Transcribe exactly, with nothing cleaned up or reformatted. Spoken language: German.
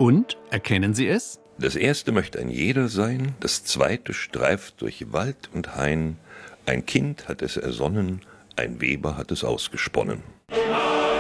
Und, erkennen Sie es? Das erste möchte ein jeder sein, das zweite streift durch Wald und Hain. Ein Kind hat es ersonnen, ein Weber hat es ausgesponnen.